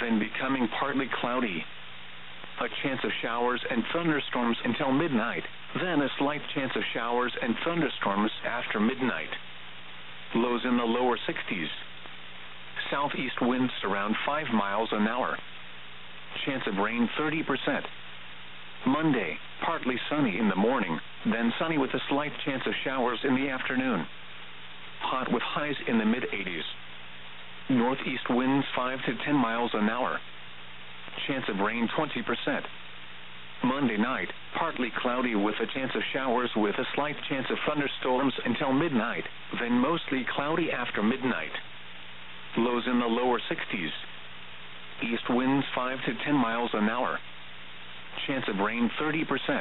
then becoming partly cloudy. A chance of showers and thunderstorms until midnight, then a slight chance of showers and thunderstorms after midnight. Lows in the lower 60s. Southeast winds around 5 miles an hour. Chance of rain 30%. Monday, partly sunny in the morning, then sunny with a slight chance of showers in the afternoon. Hot with highs in the mid-80s. Northeast winds 5 to 10 miles an hour. Chance of rain 20%. Monday night, partly cloudy with a chance of showers with a slight chance of thunderstorms until midnight, then mostly cloudy after midnight. Lows in the lower 60s. East winds 5 to 10 miles an hour. Chance of rain 30%.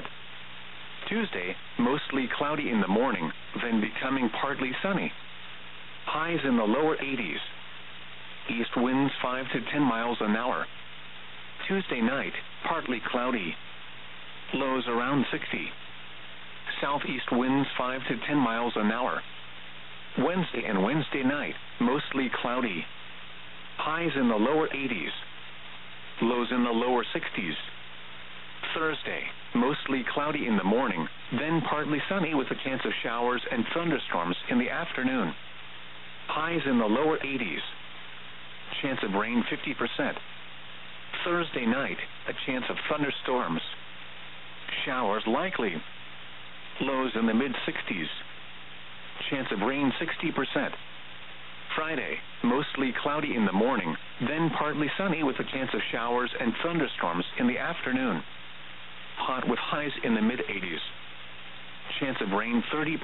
Tuesday, mostly cloudy in the morning, then becoming partly sunny. Highs in the lower 80s. East winds 5 to 10 miles an hour. Tuesday night, partly cloudy. Lows around 60. Southeast winds 5 to 10 miles an hour. Wednesday and Wednesday night, mostly cloudy. Highs in the lower 80s. Lows in the lower 60s. Thursday, mostly cloudy in the morning, then partly sunny with a chance of showers and thunderstorms in the afternoon. Highs in the lower 80s. Chance of rain 50%. Thursday night, a chance of thunderstorms. Showers likely. Lows in the mid-60s. Chance of rain 60%. Friday, mostly cloudy in the morning, then partly sunny with a chance of showers and thunderstorms in the afternoon. Hot with highs in the mid-80s. Chance of rain 30%.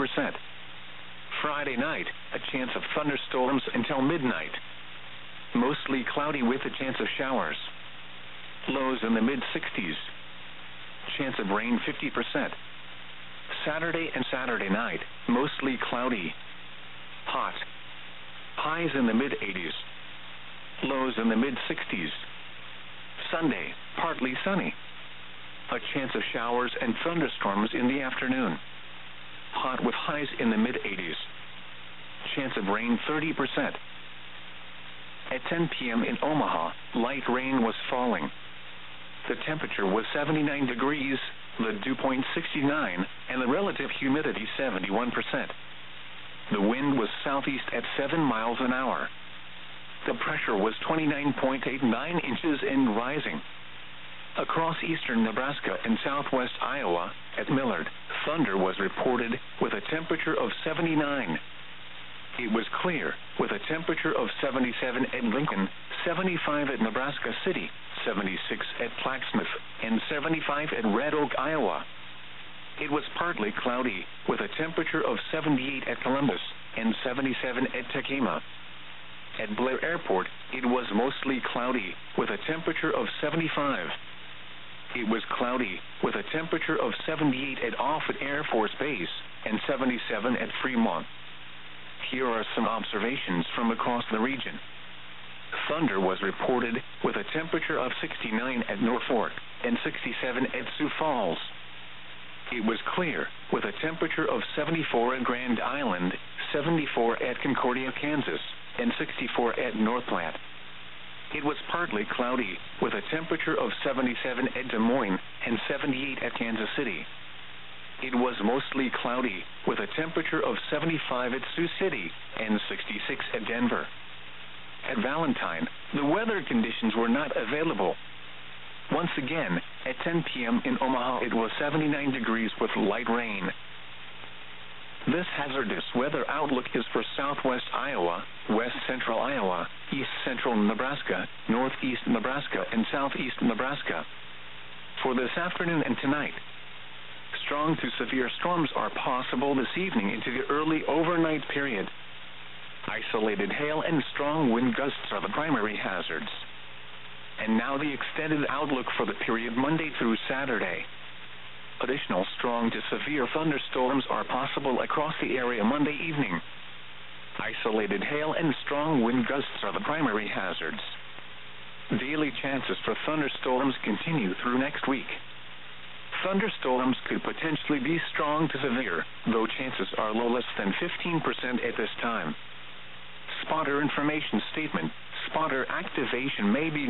Friday night, a chance of thunderstorms until midnight. Mostly cloudy with a chance of showers. Lows in the mid-60s. Chance of rain 50%. Saturday and Saturday night, mostly cloudy. Hot. Highs in the mid-80s. Lows in the mid-60s. Sunday, partly sunny. A chance of showers and thunderstorms in the afternoon. Hot with highs in the mid-80s. Chance of rain 30%. At 10 p.m. in Omaha, light rain was falling. The temperature was 79 degrees, the dew point 69, and the relative humidity 71%. The wind was southeast at 7 miles an hour. The pressure was 29.89 inches and rising. Across eastern Nebraska and southwest Iowa, at Millard, thunder was reported with a temperature of 79. It was clear, with a temperature of 77 at Lincoln, 75 at Nebraska City, 76 at Plaquemine, and 75 at Red Oak, Iowa. It was partly cloudy, with a temperature of 78 at Columbus, and 77 at Tekema. At Blair Airport, it was mostly cloudy, with a temperature of 75. It was cloudy, with a temperature of 78 at Offutt Air Force Base, and 77 at Fremont. Here are some observations from across the region. Thunder was reported with a temperature of 69 at Norfolk and 67 at Sioux Falls. It was clear with a temperature of 74 at Grand Island, 74 at Concordia, Kansas, and 64 at North Platte. It was partly cloudy with a temperature of 77 at Des Moines and 78 at Kansas City. It was mostly cloudy with a temperature of 75 at Sioux City and 66 at Denver. At Valentine, the weather conditions were not available. Once again, at 10 p.m. in Omaha, it was 79 degrees with light rain. This hazardous weather outlook is for southwest Iowa, west central Iowa, east central Nebraska, northeast Nebraska, and southeast Nebraska. For this afternoon and tonight, strong to severe storms are possible this evening into the early overnight period. Isolated hail and strong wind gusts are the primary hazards. And now the extended outlook for the period Monday through Saturday. Additional strong to severe thunderstorms are possible across the area Monday evening. Isolated hail and strong wind gusts are the primary hazards. Daily chances for thunderstorms continue through next week. Thunderstorms could potentially be strong to severe, though chances are low, less than 15% at this time. Spotter information statement. Spotter activation may be